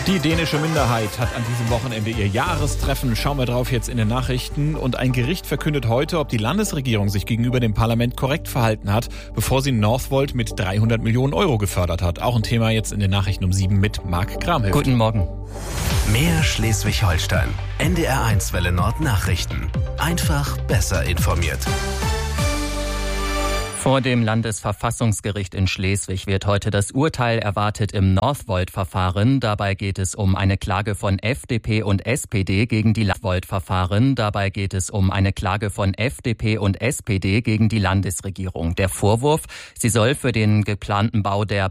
Die dänische Minderheit hat an diesem Wochenende ihr Jahrestreffen. Schauen wir drauf jetzt in den Nachrichten. Und ein Gericht verkündet heute, ob die Landesregierung sich gegenüber dem Parlament korrekt verhalten hat, bevor sie Northvolt mit 300 Millionen Euro gefördert hat. Auch ein Thema jetzt in den Nachrichten um 7 mit Marc Kramhilft. Guten Morgen. Mehr Schleswig-Holstein. NDR1 Welle Nord Nachrichten. Einfach besser informiert. Vor dem Landesverfassungsgericht in Schleswig wird heute das Urteil erwartet im Northvolt-Verfahren. Dabei geht es um eine Klage von FDP und SPD gegen die Northvolt-Verfahren. Dabei geht es um eine Klage von FDP und SPD gegen die Landesregierung. Der Vorwurf, sie soll für den geplanten Bau der